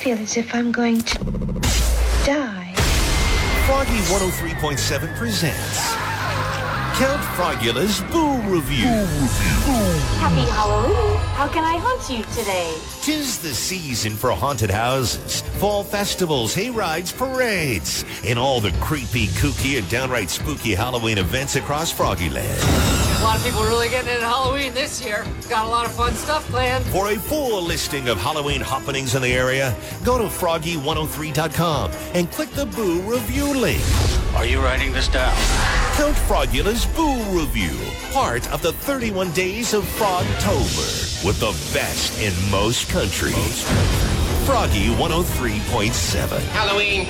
feel as if I'm going to die. Froggy 103.7 presents Count Frogula's Boo Review. Happy Halloween. How can I haunt you today? 'Tis the season for haunted houses, fall festivals, hay rides, parades, and all the creepy, kooky, and downright spooky Halloween events across Froggyland. A lot of people really getting into Halloween this year. Got a lot of fun stuff planned. For a full listing of Halloween happenings in the area, go to froggy103.com and click the Boo Review link. Are you writing this down? Count Frogula's Boo Review, part of the 31 Days of Frogtober, with the best in most countries. Froggy 103.7. Halloween.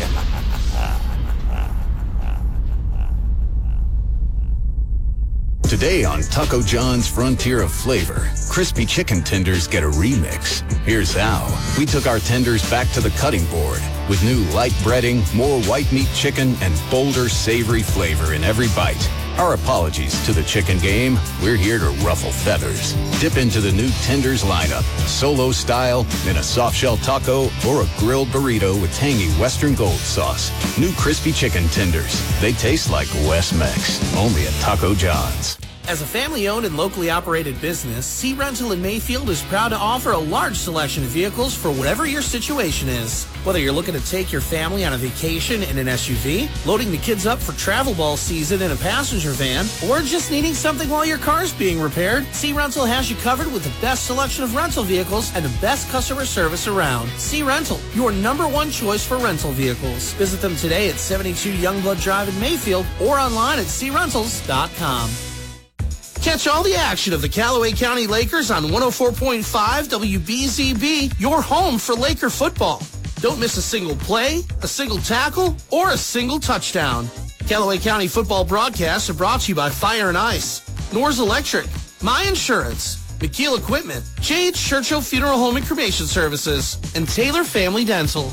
Today on Taco John's Frontier of Flavor, crispy chicken tenders get a remix. Here's how. We took our tenders back to the cutting board with new light breading, more white meat chicken, and bolder savory flavor in every bite. Our apologies to the chicken game. We're here to ruffle feathers. Dip into the new tenders lineup, solo style, in a soft shell taco, or a grilled burrito with tangy Western Gold sauce. New crispy chicken tenders. They taste like West Mex. Only at Taco John's. As a family-owned and locally operated business, Sea Rental in Mayfield is proud to offer a large selection of vehicles for whatever your situation is. Whether you're looking to take your family on a vacation in an SUV, loading the kids up for travel ball season in a passenger van, or just needing something while your car's being repaired, Sea Rental has you covered with the best selection of rental vehicles and the best customer service around. Sea Rental, your #1 choice for rental vehicles. Visit them today at 72 Youngblood Drive in Mayfield or online at SeaRentals.com. Catch all the action of the Callaway County Lakers on 104.5 WBZB, your home for Laker football. Don't miss a single play, a single tackle, or a single touchdown. Callaway County football broadcasts are brought to you by Fire and Ice, Nor's Electric, My Insurance, McKeel Equipment, J.H. Churchill Funeral Home and Cremation Services, and Taylor Family Dental.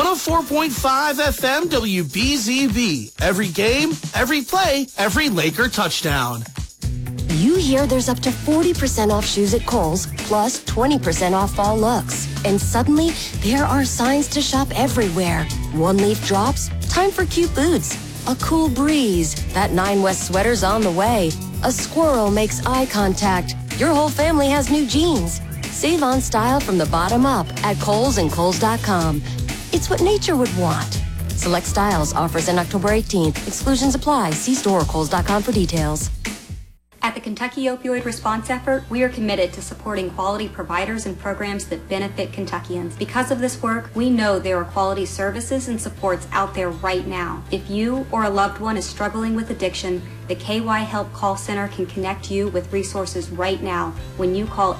104.5 FM WBZB. Every game, every play, every Laker touchdown. You hear there's up to 40% off shoes at Kohl's, plus 20% off fall looks. And suddenly, there are signs to shop everywhere. One leaf drops, time for cute boots. A cool breeze, that 9 West sweater's on the way. A squirrel makes eye contact. Your whole family has new jeans. Save on style from the bottom up at Kohl's and Kohl's.com. It's what nature would want. Select styles, offers in October 18th. Exclusions apply. See store or Kohl's.com for details. At the Kentucky Opioid Response Effort, we are committed to supporting quality providers and programs that benefit Kentuckians. Because of this work, we know there are quality services and supports out there right now. If you or a loved one is struggling with addiction, the KY Help Call Center can connect you with resources right now when you call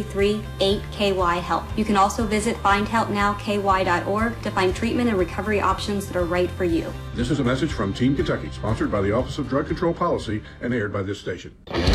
833-8KY-HELP. You can also visit findhelpnowky.org to find treatment and recovery options that are right for you. This is a message from Team Kentucky, sponsored by the Office of Drug Control Policy and aired by this station.